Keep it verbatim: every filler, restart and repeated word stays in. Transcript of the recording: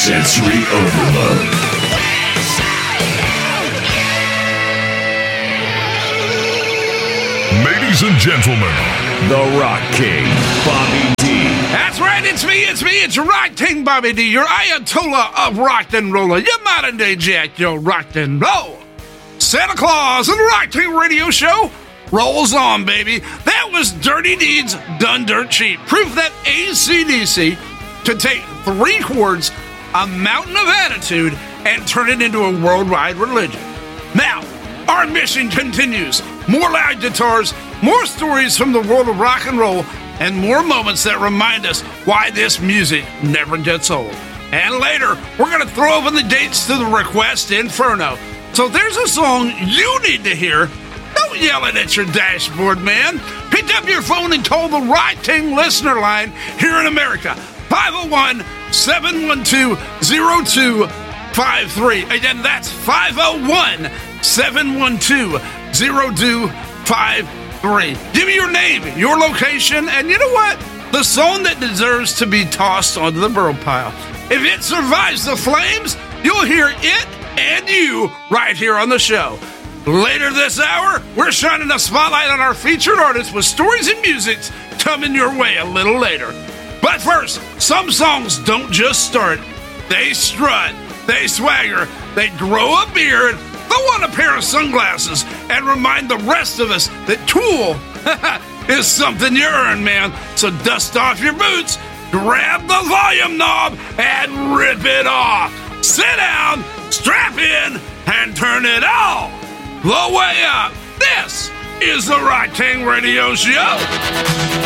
Sensory overload. Ladies and gentlemen, The Rock King, Bobby D. That's right, it's me, it's me, it's Rock King Bobby D, your Ayatollah of rock and roll, your modern day Jack, your rock and roll. Santa Claus and the Rock King radio show rolls on, baby. That was Dirty Deeds done dirt cheap. Proof that A C D C could take three chords, a mountain of attitude, and turn it into a worldwide religion. Now, our mission continues. More loud guitars, more stories from the world of rock and roll, and more moments that remind us why this music never gets old. And later, we're going to throw open the gates to the Request Inferno. So there's a song you need to hear. Don't yell it at your dashboard, man. Pick up your phone and call the Rock King listener line here in America. five oh one, seven one two, oh two five three. Again, that's five oh one, seven one two, oh two five three. Give me your name, your location, and you know what? The song that deserves to be tossed onto the burl pile. If it survives the flames, you'll hear it and you right here on the show. Later this hour, we're shining a spotlight on our featured artists with stories and music coming your way a little later. But first, some songs don't just start. They strut, they swagger, they grow a beard, throw on a pair of sunglasses, and remind the rest of us that cool is something you earn, man. So dust off your boots, grab the volume knob, and rip it off. Sit down, strap in, and turn it all the way up. This is the Rock King Radio Show.